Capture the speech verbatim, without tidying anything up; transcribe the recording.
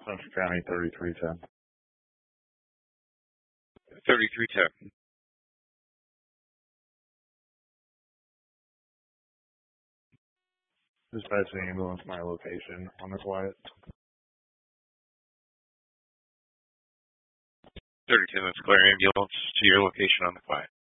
Central County thirty-three ten. thirty-three ten. Dispatch the ambulance my location on the quiet. thirty ten, that's clear. Ambulance to your location on the quiet.